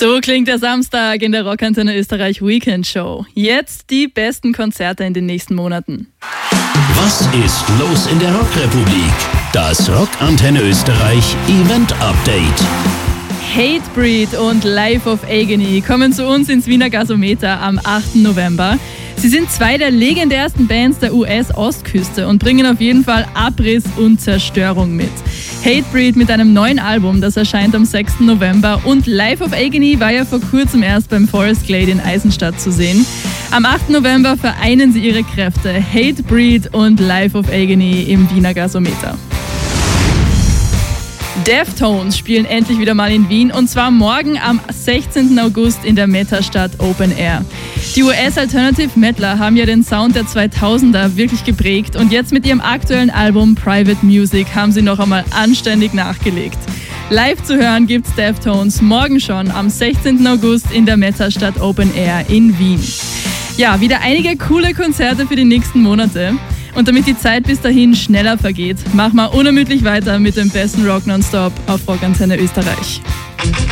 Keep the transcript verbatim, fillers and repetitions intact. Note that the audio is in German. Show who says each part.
Speaker 1: So klingt der Samstag in der Rockantenne Österreich Weekend Show. Jetzt die besten Konzerte in den nächsten Monaten.
Speaker 2: Was ist los in der Rockrepublik? Das Rockantenne Österreich Event Update.
Speaker 1: Hatebreed und Life of Agony kommen zu uns ins Wiener Gasometer am achten November. Sie sind zwei der legendärsten Bands der U S-Ostküste und bringen auf jeden Fall Abriss und Zerstörung mit. Hatebreed mit einem neuen Album, das erscheint am sechsten November, und Life of Agony war ja vor kurzem erst beim Forest Glade in Eisenstadt zu sehen. Am achten November vereinen sie ihre Kräfte, Hatebreed und Life of Agony im Wiener Gasometer. Deftones spielen endlich wieder mal in Wien, und zwar morgen am sechzehnten August in der Metastadt Open Air. Die U S-Alternative Metaler haben ja den Sound der zweitausender wirklich geprägt, und jetzt mit ihrem aktuellen Album Private Music haben sie noch einmal anständig nachgelegt. Live zu hören gibt's Deftones morgen schon am sechzehnten August in der Metastadt Open Air in Wien. Ja, wieder einige coole Konzerte für die nächsten Monate. Und damit die Zeit bis dahin schneller vergeht, machen wir unermüdlich weiter mit dem besten Rock Nonstop auf Rockantenne Österreich.